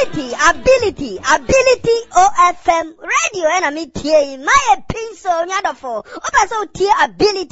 ability OFM radio and I meet here in my pencil nyadofo. Opa so ability